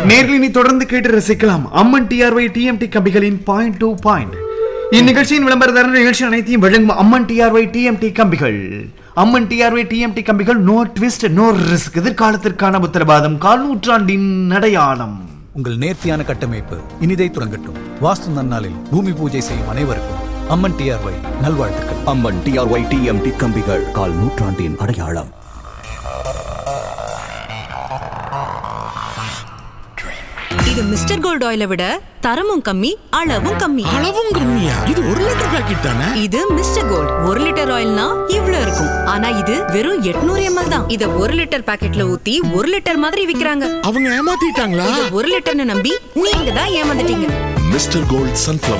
நேர்களை தொடர்ந்து கேட்டு ரசிக்கலாம் அம்மன் டிஆர்ஒய் டிஎம்டி கம்பிகளின் பாயிண்ட் டு பாயிண்ட். இந்நிகழ்ச்சியின் விளம்பரதாரர் நிகழ்ச்சி அனைத்தையும் வழங்கும் அம்மன் டிஆர்ஒய் டிஎம்டி கம்பிகள். அம்மன் டிஆர்ஒய் டிஎம்டி கம்பிகள் நோ ட்விஸ்ட் நோ ரிஸ்க், எதிர்காலத்திற்கான உத்தரவாதம், கால் நூற்றாண்டின் அடையாளம். உங்கள் நேர்த்தியான கட்டமைப்பு இனிதை தொடங்கட்டும். வாஸ்து நன்னாளில் பூமி பூஜை செய்யும் அனைவருக்கும் அம்மன் டிஆர்ஒய் நல்வாழ்த்துக்கள். அம்மன் டிஆர்ஒய் டிஎம்டி கம்பிகள், கால் நூற்றாண்டின் அடையாளம். இது மிஸ்டர் கோல்ட் ஆயிலை விட தரமும் கம்மி, அளவும் கம்மி. அளவும் கம்மியா? இது 1 லிட்டர் பாக்கெட் தானே? இது மிஸ்டர் கோல்ட் 1 லிட்டர் ஆயில்னா இவ்ளோ இருக்கும். ஆனா இது வெறும் 800 ml தான். இத 1 லிட்டர் பாக்கெட்ல ஊத்தி 1 லிட்டர் மாதிரி விக்கிறாங்க. அவங்க ஏமாத்திட்டாங்களா? இது 1 லிட்டர்னு நம்பி நீங்க தான் ஏமாந்துட்டீங்க. Mister gold sunflower